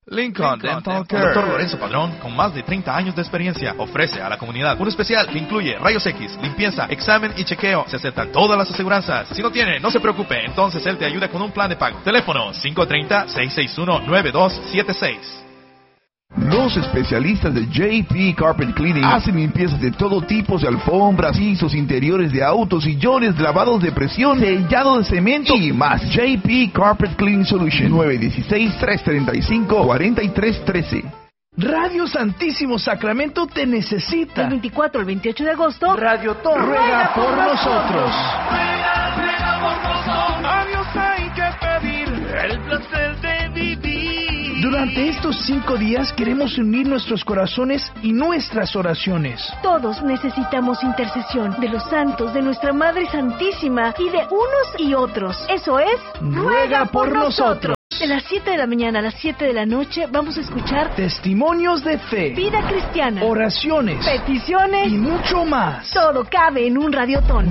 Lincoln Dental Care. Dr. Lorenzo Padrón, con más de 30 años de experiencia, ofrece a la comunidad un especial que incluye rayos X, limpieza, examen y chequeo. Se aceptan todas las aseguranzas. Si no tiene, no se preocupe, entonces él te ayuda con un plan de pago. Teléfono 530-661-9276. Los especialistas de JP Carpet Cleaning hacen limpiezas de todo tipo de alfombras, pisos, interiores de autos, sillones, lavados de presión, sellado de cemento y más. JP Carpet Cleaning Solution 916-335-4313. Radio Santísimo Sacramento te necesita. El 24 al 28 de agosto, Radio Tom ruega por nosotros. Ruega por nosotros. A Dios hay que pedir el placer de vivir. Durante estos 5 días queremos unir nuestros corazones y nuestras oraciones. Todos necesitamos intercesión de los santos, de nuestra Madre Santísima y de unos y otros. Eso es, ruega por nosotros. De las 7 de la mañana a las 7 de la noche vamos a escuchar testimonios de fe, vida cristiana, oraciones, peticiones y mucho más. Todo cabe en un radiotón.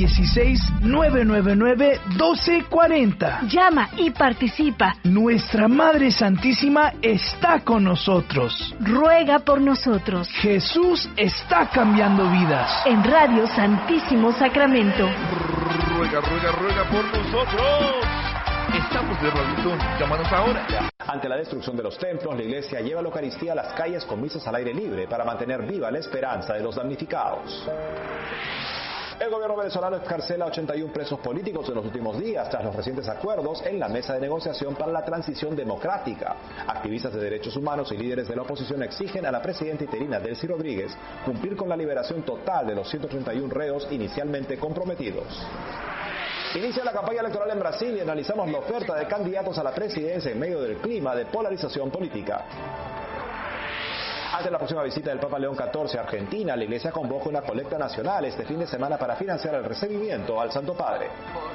916-999-1240. Llama y participa. Nuestra Madre Santísima está con nosotros. Ruega por nosotros. Jesús está cambiando vidas. En Radio Santísimo Sacramento. Ruega por nosotros. Estamos de radito, llámanos ahora. Ante la destrucción de los templos, la iglesia lleva la Eucaristía a las calles con misas al aire libre para mantener viva la esperanza de los damnificados. El gobierno venezolano excarcela a 81 presos políticos en los últimos días tras los recientes acuerdos en la mesa de negociación para la transición democrática. Activistas de derechos humanos y líderes de la oposición exigen a la presidenta interina Delcy Rodríguez cumplir con la liberación total de los 131 reos inicialmente comprometidos. Inicia la campaña electoral en Brasil y analizamos la oferta de candidatos a la presidencia en medio del clima de polarización política. Ante la próxima visita del Papa León XIV a Argentina, la Iglesia convoca una colecta nacional este fin de semana para financiar el recibimiento al Santo Padre.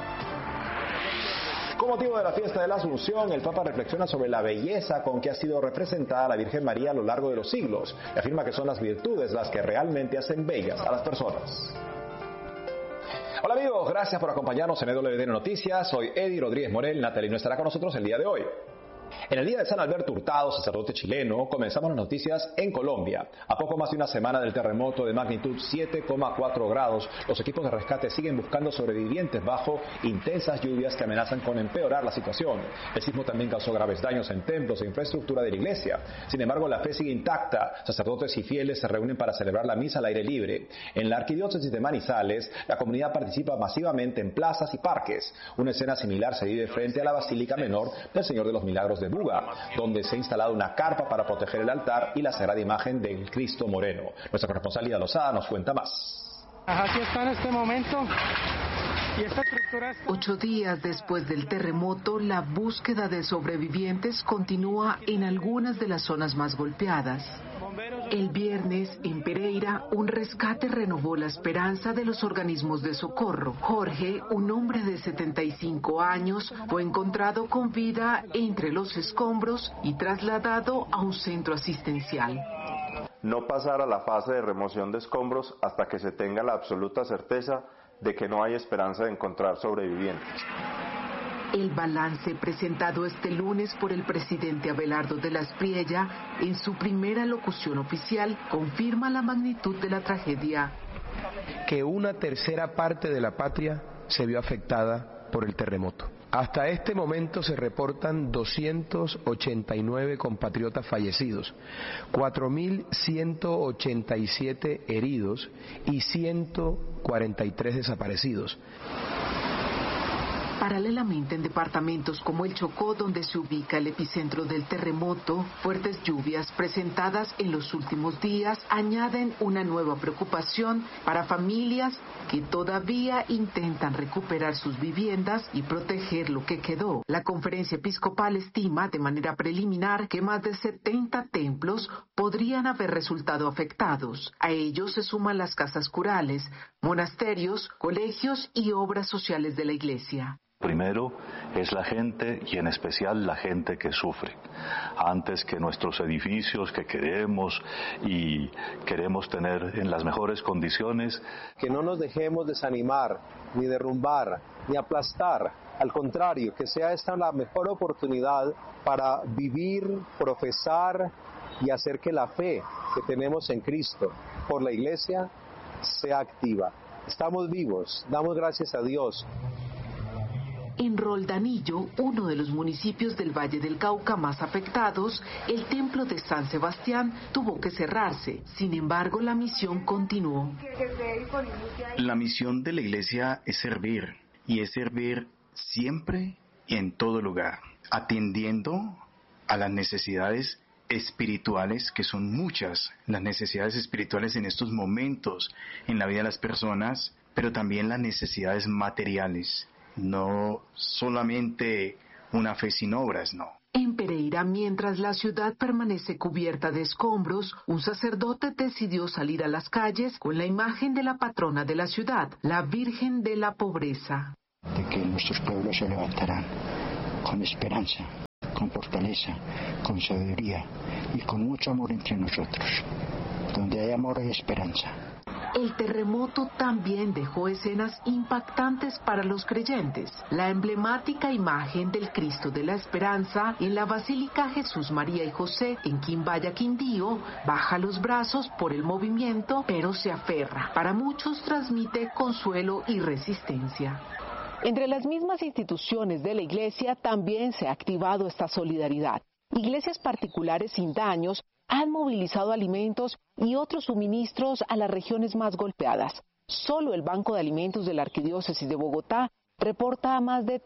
Con motivo de la fiesta de la Asunción, el Papa reflexiona sobre la belleza con que ha sido representada la Virgen María a lo largo de los siglos y afirma que son las virtudes las que realmente hacen bellas a las personas. Hola amigos, gracias por acompañarnos en EWTN Noticias. Soy Eddie Rodríguez Morel. Natalie no estará con nosotros el día de hoy. En el día de San Alberto Hurtado, sacerdote chileno, comenzamos las noticias en Colombia. A poco más de una semana del terremoto de magnitud 7,4 grados, los equipos de rescate siguen buscando sobrevivientes bajo intensas lluvias que amenazan con empeorar la situación. El sismo también causó graves daños en templos e infraestructura de la iglesia. Sin embargo, la fe sigue intacta. Sacerdotes y fieles se reúnen para celebrar la misa al aire libre. En la arquidiócesis de Manizales, la comunidad participa masivamente en plazas y parques. Una escena similar se vive frente a la Basílica Menor del Señor de los Milagros de Buga, donde se ha instalado una carpa para proteger el altar y la sagrada imagen del Cristo Moreno. Nuestra corresponsal Lida Lozada nos cuenta más. Así está en este momento. Y esta estructura está... 8 días después del terremoto, la búsqueda de sobrevivientes continúa en algunas de las zonas más golpeadas. El viernes, en Pereira, un rescate renovó la esperanza de los organismos de socorro. Jorge, un hombre de 75 años, fue encontrado con vida entre los escombros y trasladado a un centro asistencial. No pasar a la fase de remoción de escombros hasta que se tenga la absoluta certeza de que no hay esperanza de encontrar sobrevivientes. El balance presentado este lunes por el presidente Abelardo de la Espriella en su primera locución oficial confirma la magnitud de la tragedia. Que una tercera parte de la patria se vio afectada por el terremoto. Hasta este momento se reportan 289 compatriotas fallecidos, 4.187 heridos y 143 desaparecidos. Paralelamente, en departamentos como el Chocó, donde se ubica el epicentro del terremoto, fuertes lluvias presentadas en los últimos días añaden una nueva preocupación para familias que todavía intentan recuperar sus viviendas y proteger lo que quedó. La Conferencia Episcopal estima de manera preliminar que más de 70 templos podrían haber resultado afectados. A ellos se suman las casas curales, monasterios, colegios y obras sociales de la Iglesia. Primero es la gente y en especial la gente que sufre. Antes que nuestros edificios que queremos y queremos tener en las mejores condiciones. Que no nos dejemos desanimar, ni derrumbar, ni aplastar Al contrario, que sea esta la mejor oportunidad para vivir, profesar y hacer que la fe que tenemos en Cristo por la Iglesia sea activa. Estamos vivos, damos gracias a Dios. En Roldanillo, uno de los municipios del Valle del Cauca más afectados, el templo de San Sebastián tuvo que cerrarse. Sin embargo, la misión continuó. La misión de la iglesia es servir, y es servir siempre y en todo lugar, atendiendo a las necesidades espirituales, que son muchas, las necesidades espirituales en estos momentos en la vida de las personas, pero también las necesidades materiales. No solamente una fe sin obras, no. En Pereira, mientras la ciudad permanece cubierta de escombros, un sacerdote decidió salir a las calles con la imagen de la patrona de la ciudad, la Virgen de la Pobreza. De que nuestros pueblos se levantarán con esperanza, con fortaleza, con sabiduría y con mucho amor entre nosotros. Donde hay amor hay esperanza. El terremoto también dejó escenas impactantes para los creyentes. La emblemática imagen del Cristo de la Esperanza en la Basílica Jesús, María y José en Quimbaya, Quindío, baja los brazos por el movimiento, pero se aferra. Para muchos transmite consuelo y resistencia. Entre las mismas instituciones de la Iglesia también se ha activado esta solidaridad. Iglesias particulares sin daños han movilizado alimentos y otros suministros a las regiones más golpeadas. Solo el Banco de Alimentos de la Arquidiócesis de Bogotá reporta más de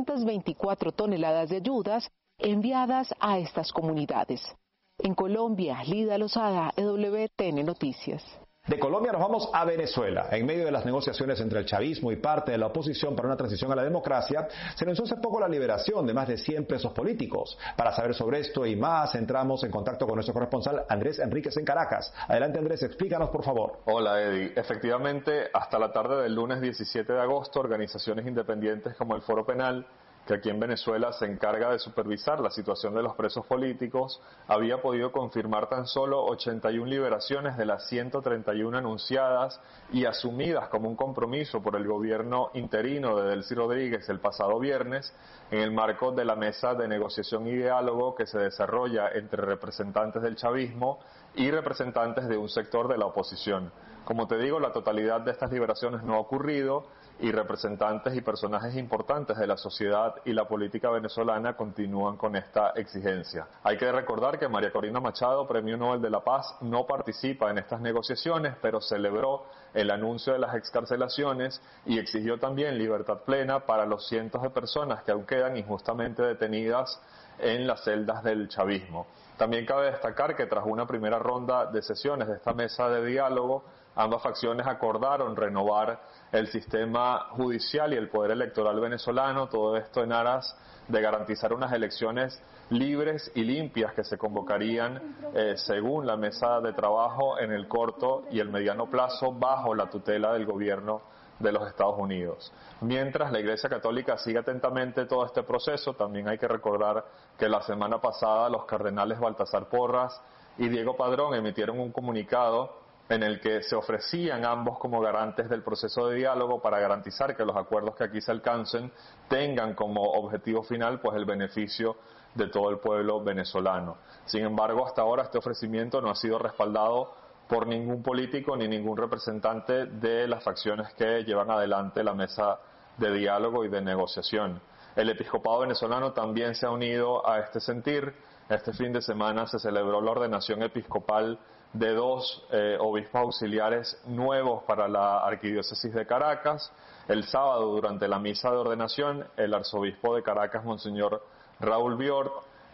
324 toneladas de ayudas enviadas a estas comunidades. En Colombia, Lida Lozada, EWTN Noticias. De Colombia nos vamos a Venezuela. En medio de las negociaciones entre el chavismo y parte de la oposición para una transición a la democracia, se anunció hace poco la liberación de más de 100 presos políticos. Para saber sobre esto y más, entramos en contacto con nuestro corresponsal Andrés Enríquez en Caracas. Adelante, Andrés, explícanos, por favor. Hola, Eddie. Efectivamente, hasta la tarde del lunes 17 de agosto, organizaciones independientes como el Foro Penal, que aquí en Venezuela se encarga de supervisar la situación de los presos políticos, había podido confirmar tan solo 81 liberaciones de las 131 anunciadas y asumidas como un compromiso por el gobierno interino de Delcy Rodríguez el pasado viernes, en el marco de la mesa de negociación y diálogo que se desarrolla entre representantes del chavismo y representantes de un sector de la oposición. Como te digo, la totalidad de estas liberaciones no ha ocurrido y representantes y personajes importantes de la sociedad y la política venezolana continúan con esta exigencia. Hay que recordar que María Corina Machado, Premio Nobel de la Paz, no participa en estas negociaciones, pero celebró el anuncio de las excarcelaciones y exigió también libertad plena para los cientos de personas que aún quedan injustamente detenidas en las celdas del chavismo. También cabe destacar que tras una primera ronda de sesiones de esta mesa de diálogo, ambas facciones acordaron renovar el sistema judicial y el poder electoral venezolano, todo esto en aras de garantizar unas elecciones libres y limpias que se convocarían según la mesa de trabajo en el corto y el mediano plazo bajo la tutela del gobierno de los Estados Unidos. Mientras la Iglesia Católica sigue atentamente todo este proceso, también hay que recordar que la semana pasada los cardenales Baltasar Porras y Diego Padrón emitieron un comunicado en el que se ofrecían ambos como garantes del proceso de diálogo para garantizar que los acuerdos que aquí se alcancen tengan como objetivo final pues el beneficio de todo el pueblo venezolano. Sin embargo, hasta ahora este ofrecimiento no ha sido respaldado por ningún político ni ningún representante de las facciones que llevan adelante la mesa de diálogo y de negociación. El episcopado venezolano también se ha unido a este sentir. Este fin de semana se celebró la ordenación episcopal de 2 obispos auxiliares nuevos para la Arquidiócesis de Caracas. El sábado, durante la misa de ordenación, el arzobispo de Caracas, Monseñor Raúl Biort,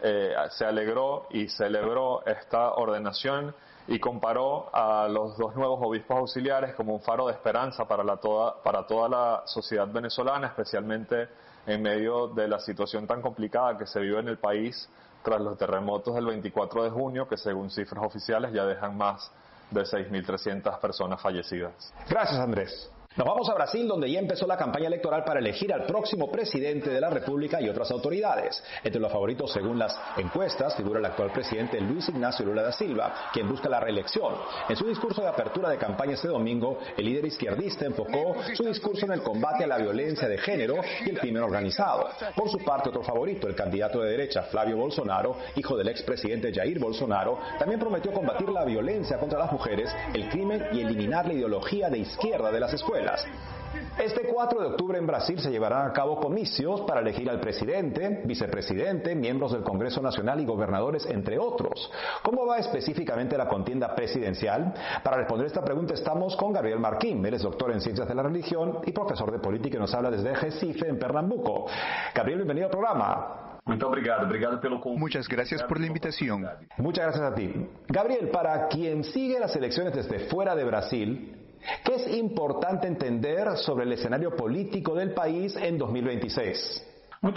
se alegró y celebró esta ordenación y comparó a los 2 nuevos obispos auxiliares como un faro de esperanza para toda la sociedad venezolana, especialmente en medio de la situación tan complicada que se vive en el país tras los terremotos del 24 de junio, que según cifras oficiales ya dejan más de 6.300 personas fallecidas. Gracias, Andrés. Nos vamos a Brasil, donde ya empezó la campaña electoral para elegir al próximo presidente de la República y otras autoridades. Entre los favoritos, según las encuestas, figura el actual presidente Luis Ignacio Lula da Silva, quien busca la reelección. En su discurso de apertura de campaña este domingo, el líder izquierdista enfocó su discurso en el combate a la violencia de género y el crimen organizado. Por su parte, otro favorito, el candidato de derecha Flavio Bolsonaro, hijo del expresidente Jair Bolsonaro, también prometió combatir la violencia contra las mujeres, el crimen y eliminar la ideología de izquierda de las escuelas. Este 4 de octubre en Brasil se llevarán a cabo comicios para elegir al presidente, vicepresidente, miembros del Congreso Nacional y gobernadores, entre otros. ¿Cómo va específicamente la contienda presidencial? Para responder esta pregunta estamos con Gabriel Marquín. Él es doctor en Ciencias de la Religión y profesor de Política y nos habla desde Recife, en Pernambuco. Gabriel, bienvenido al programa. Muchas gracias por la invitación. Muchas gracias a ti. Gabriel, para quien sigue las elecciones desde fuera de Brasil, ¿qué es importante entender sobre el escenario político del país en 2026?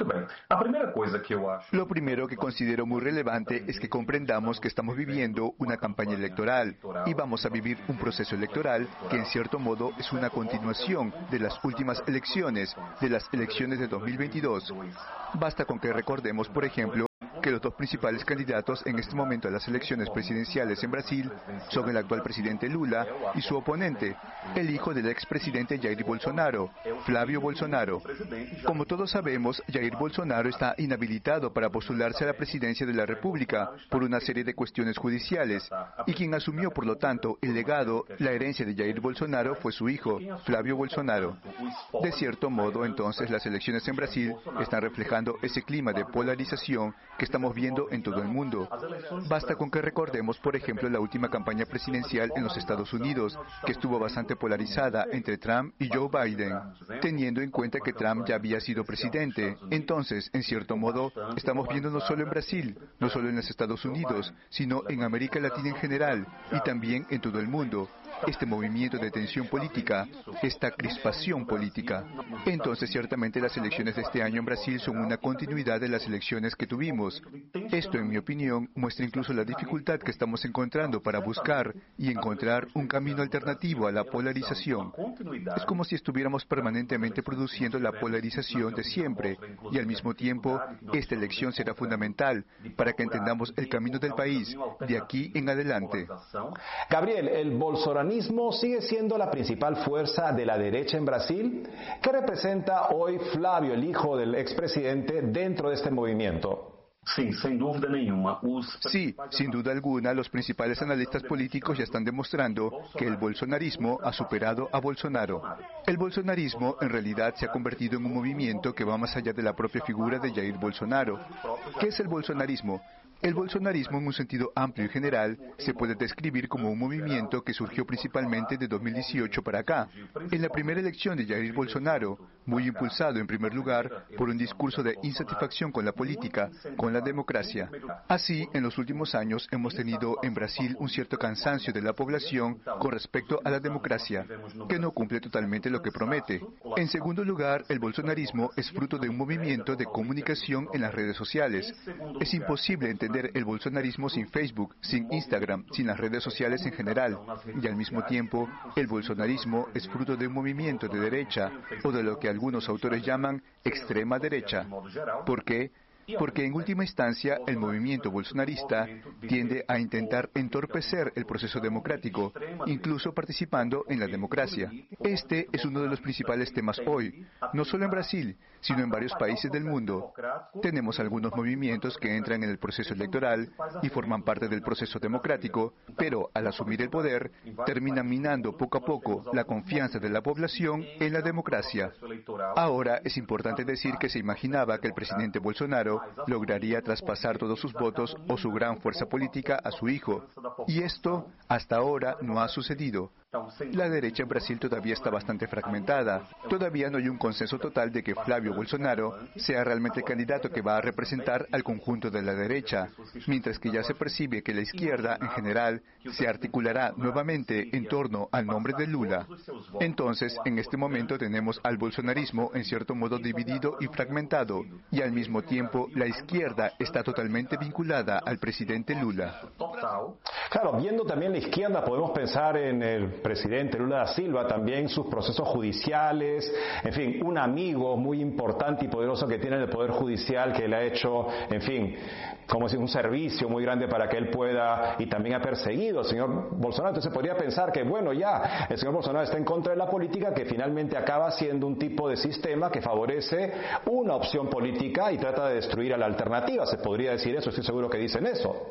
Lo primero que considero muy relevante es que comprendamos que estamos viviendo una campaña electoral y vamos a vivir un proceso electoral que en cierto modo es una continuación de las últimas elecciones, de las elecciones de 2022. Basta con que recordemos, por ejemplo, que los dos principales candidatos en este momento a las elecciones presidenciales en Brasil son el actual presidente Lula y su oponente, el hijo del expresidente Jair Bolsonaro, Flavio Bolsonaro. Como todos sabemos, Jair Bolsonaro está inhabilitado para postularse a la presidencia de la República por una serie de cuestiones judiciales, y quien asumió, por lo tanto, el legado, la herencia de Jair Bolsonaro fue su hijo, Flavio Bolsonaro. De cierto modo, entonces, las elecciones en Brasil están reflejando ese clima de polarización que estamos viendo en todo el mundo. Basta con que recordemos, por ejemplo, la última campaña presidencial en los Estados Unidos, que estuvo bastante polarizada entre Trump y Joe Biden, teniendo en cuenta que Trump ya había sido presidente. Entonces, en cierto modo, estamos viendo no solo en Brasil, no solo en los Estados Unidos, sino en América Latina en general y también en todo el mundo, este movimiento de tensión política, esta crispación política. Entonces, ciertamente las elecciones de este año en Brasil son una continuidad de las elecciones que tuvimos. Esto, en mi opinión, muestra incluso la dificultad que estamos encontrando para buscar y encontrar un camino alternativo a la polarización. Es como si estuviéramos permanentemente produciendo la polarización de siempre, y al mismo tiempo, esta elección será fundamental para que entendamos el camino del país de aquí en adelante. Gabriel, ¿el bolsonarismo sigue siendo la principal fuerza de la derecha en Brasil? ¿Qué representa hoy Flavio, el hijo del expresidente, dentro de este movimiento? Sí, sin duda alguna, los principales analistas políticos ya están demostrando que el bolsonarismo ha superado a Bolsonaro. El bolsonarismo en realidad se ha convertido en un movimiento que va más allá de la propia figura de Jair Bolsonaro. ¿Qué es el bolsonarismo? El bolsonarismo, en un sentido amplio y general, se puede describir como un movimiento que surgió principalmente de 2018 para acá, en la primera elección de Jair Bolsonaro, muy impulsado en primer lugar por un discurso de insatisfacción con la política, con la democracia. Así, en los últimos años hemos tenido en Brasil un cierto cansancio de la población con respecto a la democracia, que no cumple totalmente lo que promete. En segundo lugar, el bolsonarismo es fruto de un movimiento de comunicación en las redes sociales. Es imposible entender el bolsonarismo sin Facebook, sin Instagram, sin las redes sociales en general. Y al mismo tiempo, el bolsonarismo es fruto de un movimiento de derecha, o de lo que algunos autores llaman extrema derecha. ¿Por qué? Porque en última instancia el movimiento bolsonarista tiende a intentar entorpecer el proceso democrático, incluso participando en la democracia. Este es uno de los principales temas hoy, no solo en Brasil, sino en varios países del mundo. Tenemos algunos movimientos que entran en el proceso electoral y forman parte del proceso democrático, pero al asumir el poder, terminan minando poco a poco la confianza de la población en la democracia. Ahora es importante decir que se imaginaba que el presidente Bolsonaro lograría traspasar todos sus votos o su gran fuerza política a su hijo, y esto hasta ahora no ha sucedido. La derecha en Brasil todavía está bastante fragmentada. Todavía no hay un consenso total de que Flavio Bolsonaro sea realmente el candidato que va a representar al conjunto de la derecha, mientras que ya se percibe que la izquierda en general se articulará nuevamente en torno al nombre de Lula. Entonces, en este momento tenemos al bolsonarismo en cierto modo dividido y fragmentado, y al mismo tiempo la izquierda está totalmente vinculada al presidente Lula. Claro, viendo también la izquierda, podemos pensar en el del presidente Lula da Silva, también sus procesos judiciales, en fin, un amigo muy importante y poderoso que tiene en el Poder Judicial que le ha hecho, en fin, como si un servicio muy grande para que él pueda, y también ha perseguido al señor Bolsonaro. Entonces podría pensar que, bueno, ya, el señor Bolsonaro está en contra de la política, que finalmente acaba siendo un tipo de sistema que favorece una opción política y trata de destruir a la alternativa. Se podría decir eso, estoy seguro que dicen eso.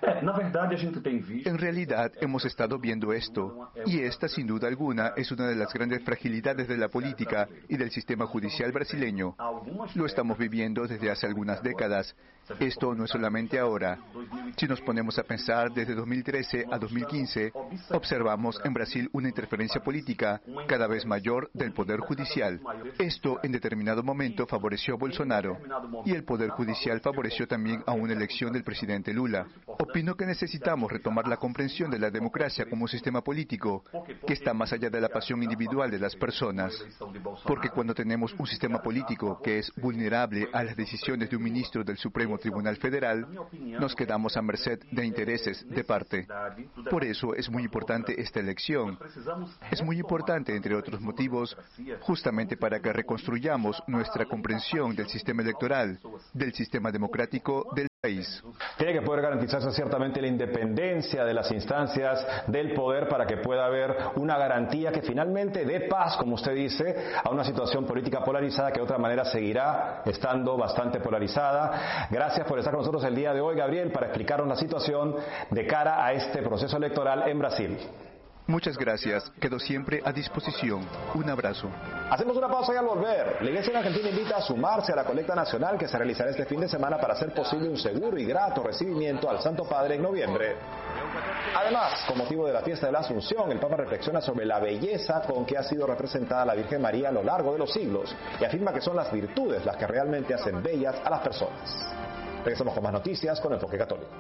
En realidad hemos estado viendo esto, y esta sin duda alguna es una de las grandes fragilidades de la política y del sistema judicial brasileño. Lo estamos viviendo desde hace algunas décadas. Esto no es solamente ahora. Si nos ponemos a pensar desde 2013 a 2015, observamos en Brasil una interferencia política cada vez mayor del Poder Judicial. Esto en determinado momento favoreció a Bolsonaro, y el Poder Judicial favoreció también a una elección del presidente Lula. Opino que necesitamos retomar la comprensión de la democracia como un sistema político que está más allá de la pasión individual de las personas. Porque cuando tenemos un sistema político que es vulnerable a las decisiones de un ministro del Supremo Tribunal Federal, nos quedamos a merced de intereses de parte. Por eso es muy importante esta elección. Es muy importante, entre otros motivos, justamente para que reconstruyamos nuestra comprensión del sistema electoral, del sistema democrático del país. Tiene que poder garantizarse ciertamente la independencia de las instancias del poder para que pueda haber una garantía que finalmente dé paz, como usted dice, a una situación política polarizada que de otra manera seguirá estando bastante polarizada. Gracias por estar con nosotros el día de hoy, Gabriel, para explicarnos la situación de cara a este proceso electoral en Brasil. Muchas gracias. Quedo siempre a disposición. Un abrazo. Hacemos una pausa y al volver, la Iglesia en Argentina invita a sumarse a la colecta nacional que se realizará este fin de semana para hacer posible un seguro y grato recibimiento al Santo Padre en noviembre. Además, con motivo de la fiesta de la Asunción, el Papa reflexiona sobre la belleza con que ha sido representada la Virgen María a lo largo de los siglos y afirma que son las virtudes las que realmente hacen bellas a las personas. Regresamos con más noticias con Enfoque Católico.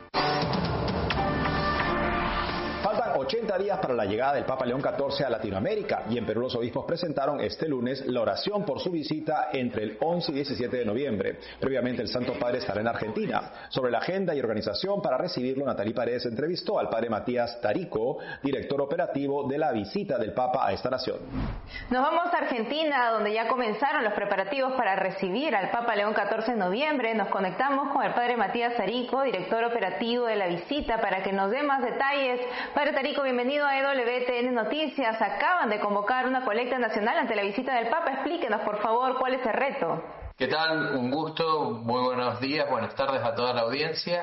Faltan 80 días para la llegada del Papa León XIV a Latinoamérica y en Perú los obispos presentaron este lunes la oración por su visita entre el 11 y 17 de noviembre. Previamente el Santo Padre estará en Argentina. Sobre la agenda y organización para recibirlo, Natalie Paredes entrevistó al Padre Matías Tarico, director operativo de la visita del Papa a esta nación. Nos vamos a Argentina, donde ya comenzaron los preparativos para recibir al Papa León XIV en noviembre. Nos conectamos con el Padre Matías Tarico, director operativo de la visita, para que nos dé más detalles. Padre Tarico, bienvenido a EWTN Noticias. Acaban de convocar una colecta nacional ante la visita del Papa. Explíquenos, por favor, cuál es el reto. ¿Qué tal? Un gusto, muy buenos días, buenas tardes a toda la audiencia.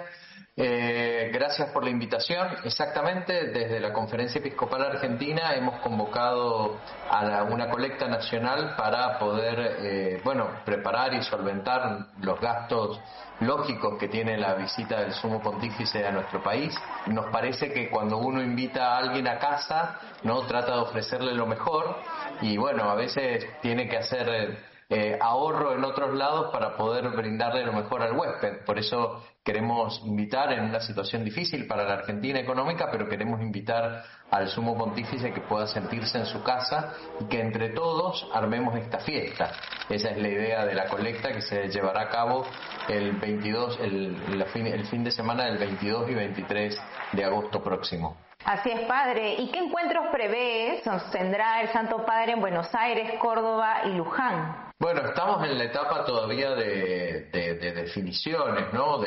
Gracias por la invitación. Exactamente, desde la Conferencia Episcopal Argentina hemos convocado a una colecta nacional para poder preparar y solventar los gastos lógicos que tiene la visita del Sumo Pontífice a nuestro país. Nos parece que cuando uno invita a alguien a casa, no trata de ofrecerle lo mejor y a veces tiene que hacer ahorro en otros lados para poder brindarle lo mejor al huésped. Por eso queremos invitar en una situación difícil para la Argentina económica, pero queremos invitar al Sumo Pontífice que pueda sentirse en su casa y que entre todos armemos esta fiesta. Esa es la idea de la colecta que se llevará a cabo el 22, el fin de semana del 22 y 23 de agosto próximo. Así es, Padre. ¿Y qué encuentros prevé sostendrá el Santo Padre en Buenos Aires, Córdoba y Luján? Bueno, estamos en la etapa todavía de definiciones, ¿no?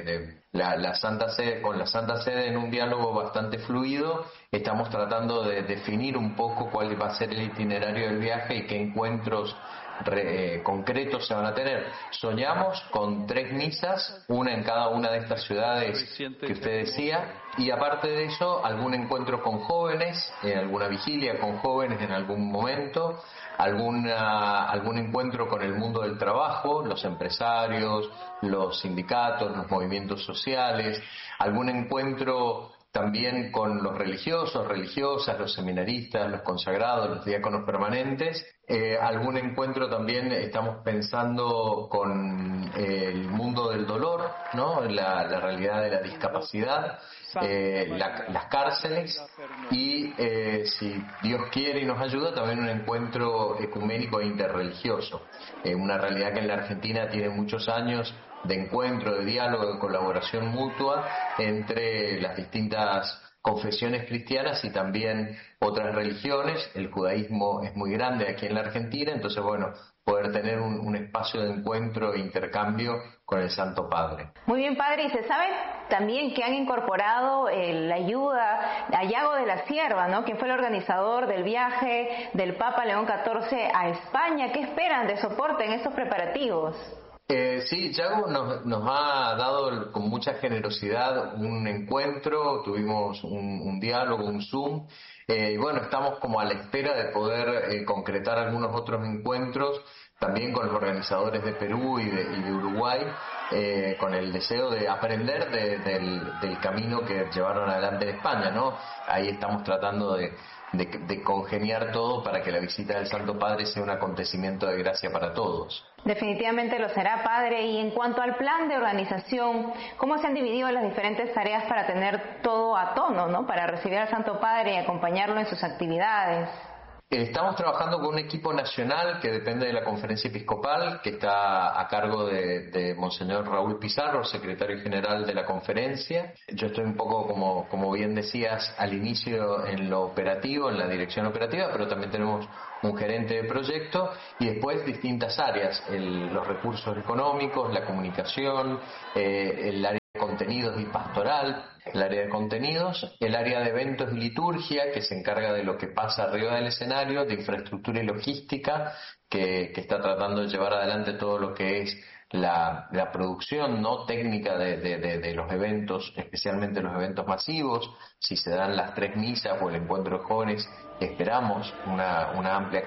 La Santa Sede, con la Santa Sede en un diálogo bastante fluido, estamos tratando de definir un poco cuál va a ser el itinerario del viaje y qué encuentros concretos se van a tener. Soñamos con 3 misas, una en cada una de estas ciudades que usted decía, y aparte de eso, algún encuentro con jóvenes, alguna vigilia con jóvenes en algún momento, algún encuentro con el mundo del trabajo, los empresarios, los sindicatos, los movimientos sociales, algún encuentro también con los religiosos, religiosas, los seminaristas, los consagrados, los diáconos permanentes. Algún encuentro también estamos pensando con el mundo del dolor, ¿no? La realidad de la discapacidad, las cárceles y, si Dios quiere y nos ayuda, también un encuentro ecuménico e interreligioso. Una realidad que en la Argentina tiene muchos años de encuentro, de diálogo, de colaboración mutua entre las distintas confesiones cristianas y también otras religiones. El judaísmo es muy grande aquí en la Argentina, entonces bueno, poder tener un espacio de encuentro e intercambio con el Santo Padre. Muy bien, padre, y se sabe también que han incorporado la ayuda a Yago de la Sierva, ¿no?, quien fue el organizador del viaje del Papa León XIV a España. ¿Qué esperan de soporte en estos preparativos? Sí, Yago nos ha dado con mucha generosidad un encuentro, tuvimos un diálogo, un Zoom, y bueno, estamos como a la espera de poder concretar algunos otros encuentros, también con los organizadores de Perú y de Uruguay, con el deseo de aprender del camino que llevaron adelante en España, ¿no? Ahí estamos tratando de congeniar todo para que la visita del Santo Padre sea un acontecimiento de gracia para todos. Definitivamente lo será, padre. Y en cuanto al plan de organización, ¿cómo se han dividido las diferentes tareas para tener todo a tono, ¿no?, para recibir al Santo Padre y acompañarlo en sus actividades? Estamos trabajando con un equipo nacional que depende de la Conferencia Episcopal, que está a cargo de Monseñor Raúl Pizarro, secretario general de la conferencia. Yo estoy un poco, como bien decías, al inicio en lo operativo, en la dirección operativa, pero también tenemos un gerente de proyecto y después distintas áreas, los recursos económicos, la comunicación, el área de contenidos y pastoral, el área de contenidos, el área de eventos y liturgia, que se encarga de lo que pasa arriba del escenario, de infraestructura y logística, que está tratando de llevar adelante todo lo que es la producción no técnica de los eventos, especialmente los eventos masivos. Si se dan las 3 misas o el encuentro de jóvenes, esperamos una amplia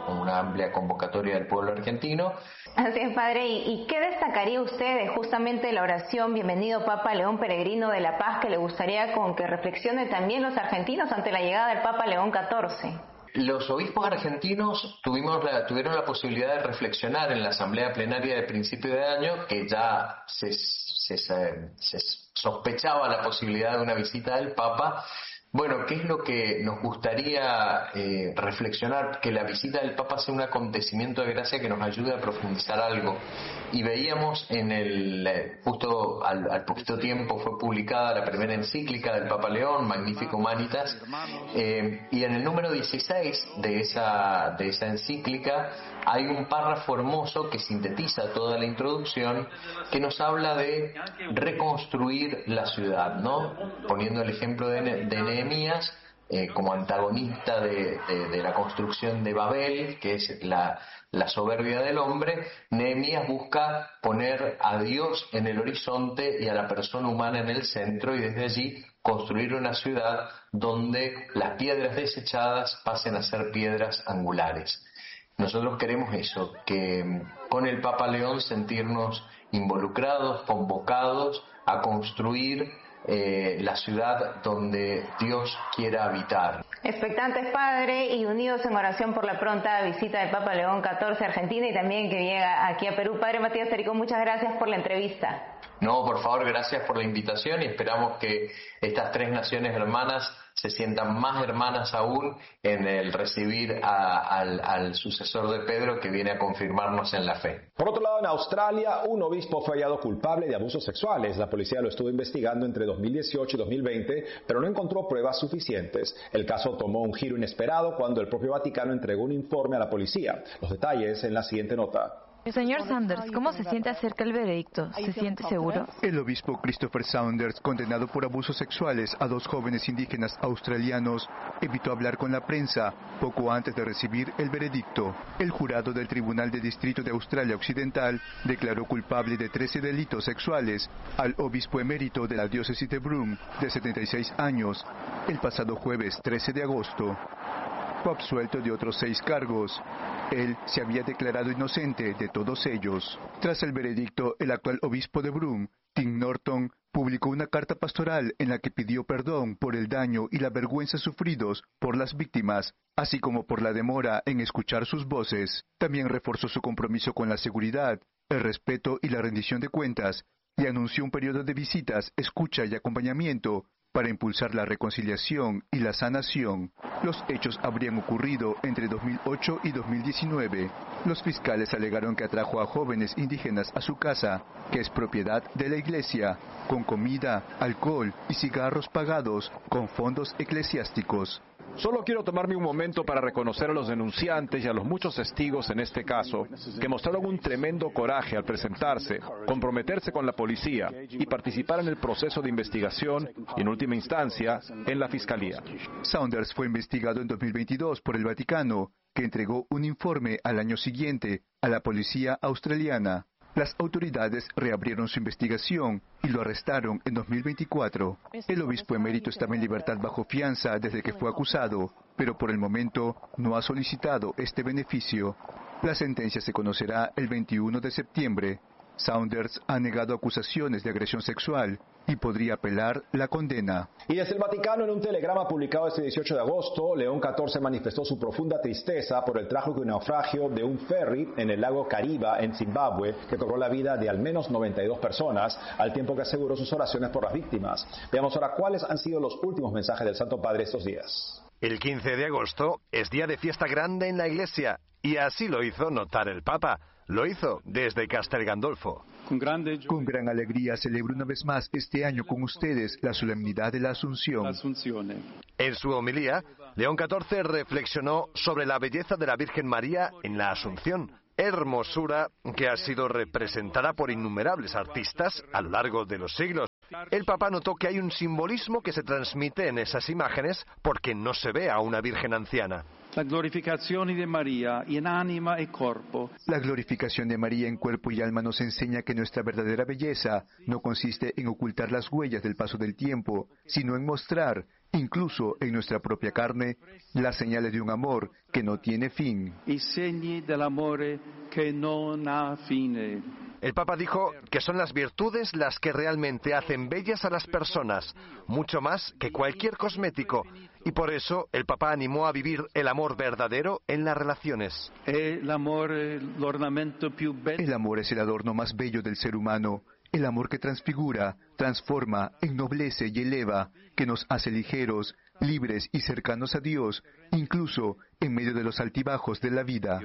convocatoria del pueblo argentino. Así es, padre. ¿Y qué destacaría usted de justamente la oración Bienvenido Papa León Peregrino de la Paz, que le gustaría con que reflexione también los argentinos ante la llegada del Papa León XIV? Los obispos argentinos tuvieron la posibilidad de reflexionar en la asamblea plenaria de principio de año, que ya se sospechaba la posibilidad de una visita del Papa. Bueno, ¿qué es lo que nos gustaría reflexionar? Que la visita del Papa sea un acontecimiento de gracia que nos ayude a profundizar algo. Y veíamos justo al poquito tiempo fue publicada la primera encíclica del Papa León, Magnificat Humanitas, y en el número 16 de esa encíclica hay un párrafo hermoso que sintetiza toda la introducción, que nos habla de reconstruir la ciudad, ¿no? Poniendo el ejemplo de Nehemías como antagonista de la construcción de Babel, que es la soberbia del hombre. Nehemías busca poner a Dios en el horizonte y a la persona humana en el centro, y desde allí construir una ciudad donde las piedras desechadas pasen a ser piedras angulares. Nosotros queremos eso, que con el Papa León sentirnos involucrados, convocados a construir la ciudad donde Dios quiera habitar. Expectantes, padre, y unidos en oración por la pronta visita del Papa León XIV a Argentina y también que llega aquí a Perú. Padre Matías Taricó, muchas gracias por la entrevista. No, por favor, gracias por la invitación y esperamos que estas 3 naciones hermanas se sientan más hermanas aún en el recibir al sucesor de Pedro, que viene a confirmarnos en la fe. Por otro lado, en Australia, un obispo fue hallado culpable de abusos sexuales. La policía lo estuvo investigando entre 2018 y 2020, pero no encontró pruebas suficientes. El caso tomó un giro inesperado cuando el propio Vaticano entregó un informe a la policía. Los detalles en la siguiente nota. Señor Saunders, ¿cómo se siente acerca del veredicto? ¿Se siente seguro? El obispo Christopher Saunders, condenado por abusos sexuales a 2 jóvenes indígenas australianos, evitó hablar con la prensa poco antes de recibir el veredicto. El jurado del Tribunal de Distrito de Australia Occidental declaró culpable de 13 delitos sexuales al obispo emérito de la diócesis de Broome, de 76 años, el pasado jueves 13 de agosto. Fue absuelto de otros 6 cargos. Él se había declarado inocente de todos ellos. Tras el veredicto, el actual obispo de Broome, Tim Norton, publicó una carta pastoral en la que pidió perdón por el daño y la vergüenza sufridos por las víctimas, así como por la demora en escuchar sus voces. También reforzó su compromiso con la seguridad, el respeto y la rendición de cuentas, y anunció un periodo de visitas, escucha y acompañamiento para impulsar la reconciliación y la sanación. Los hechos habrían ocurrido entre 2008 y 2019. Los fiscales alegaron que atrajo a jóvenes indígenas a su casa, que es propiedad de la iglesia, con comida, alcohol y cigarros pagados con fondos eclesiásticos. Solo quiero tomarme un momento para reconocer a los denunciantes y a los muchos testigos en este caso que mostraron un tremendo coraje al presentarse, comprometerse con la policía y participar en el proceso de investigación y, en última instancia, en la fiscalía. Saunders fue investigado en 2022 por el Vaticano, que entregó un informe al año siguiente a la policía australiana. Las autoridades reabrieron su investigación y lo arrestaron en 2024. El obispo emérito estaba en libertad bajo fianza desde que fue acusado, pero por el momento no ha solicitado este beneficio. La sentencia se conocerá el 21 de septiembre. Saunders ha negado acusaciones de agresión sexual y podría apelar la condena. Y desde el Vaticano, en un telegrama publicado este 18 de agosto, León XIV manifestó su profunda tristeza por el trágico naufragio de un ferry en el lago Kariba, en Zimbabue, que cobró la vida de al menos 92 personas, al tiempo que aseguró sus oraciones por las víctimas. Veamos ahora cuáles han sido los últimos mensajes del Santo Padre estos días. El 15 de agosto es día de fiesta grande en la Iglesia, y así lo hizo notar el Papa. Lo hizo desde Castel Gandolfo. Con gran alegría celebro una vez más este año con ustedes la solemnidad de la Asunción. En su homilía, León XIV reflexionó sobre la belleza de la Virgen María en la Asunción, hermosura que ha sido representada por innumerables artistas a lo largo de los siglos. El Papa notó que hay un simbolismo que se transmite en esas imágenes porque no se ve a una Virgen anciana. La glorificación de María en ánima y cuerpo. La glorificación de María en cuerpo y alma nos enseña que nuestra verdadera belleza no consiste en ocultar las huellas del paso del tiempo, sino en mostrar, incluso en nuestra propia carne, las señales de un amor que no tiene fin. Y segni del amore que non ha fine. El Papa dijo que son las virtudes las que realmente hacen bellas a las personas, mucho más que cualquier cosmético, y por eso el Papa animó a vivir el amor verdadero en las relaciones. El amor es el adorno más bello del ser humano, el amor que transfigura, transforma, ennoblece y eleva, que nos hace ligeros, libres y cercanos a Dios, incluso en medio de los altibajos de la vida.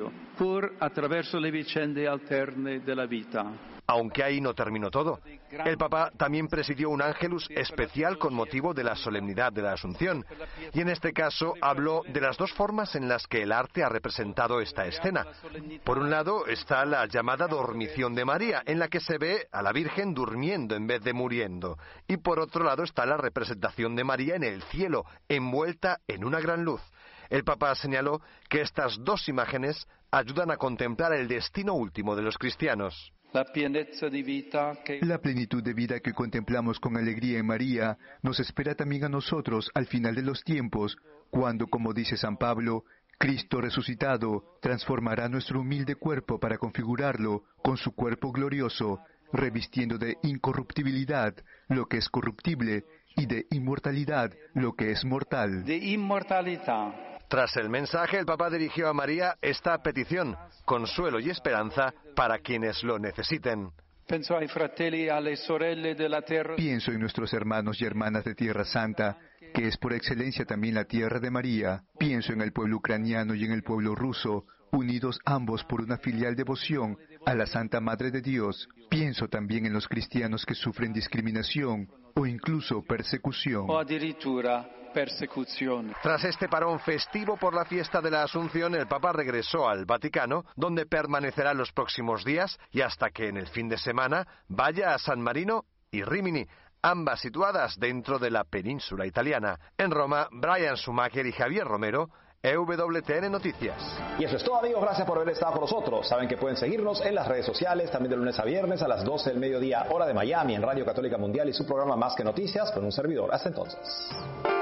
Aunque ahí no terminó todo. El Papa también presidió un ángelus especial con motivo de la solemnidad de la Asunción, y en este caso habló de las dos formas en las que el arte ha representado esta escena. Por un lado está la llamada dormición de María, en la que se ve a la Virgen durmiendo en vez de muriendo, y por otro lado está la representación de María en el cielo, envuelta en una gran luz. El Papa señaló que estas dos imágenes ayudan a contemplar el destino último de los cristianos. La plenitud de vida que contemplamos con alegría en María nos espera también a nosotros al final de los tiempos, cuando, como dice San Pablo, Cristo resucitado transformará nuestro humilde cuerpo para configurarlo con su cuerpo glorioso, revistiendo de incorruptibilidad lo que es corruptible y de inmortalidad lo que es mortal. Tras el mensaje, el Papa dirigió a María esta petición: consuelo y esperanza para quienes lo necesiten. Pienso en nuestros hermanos y hermanas de Tierra Santa, que es por excelencia también la tierra de María. Pienso en el pueblo ucraniano y en el pueblo ruso, unidos ambos por una filial devoción a la Santa Madre de Dios. Pienso también en los cristianos que sufren discriminación o incluso persecución. Tras este parón festivo por la fiesta de la Asunción, el Papa regresó al Vaticano, donde permanecerá los próximos días y hasta que en el fin de semana vaya a San Marino y Rímini, ambas situadas dentro de la península italiana. En Roma, Brian Schumacher y Javier Romero, EWTN Noticias. Y eso es todo, amigos. Gracias por haber estado con nosotros. Saben que pueden seguirnos en las redes sociales, también de lunes a viernes a las 12 del mediodía, hora de Miami, en Radio Católica Mundial y su programa Más que Noticias con un servidor. Hasta entonces.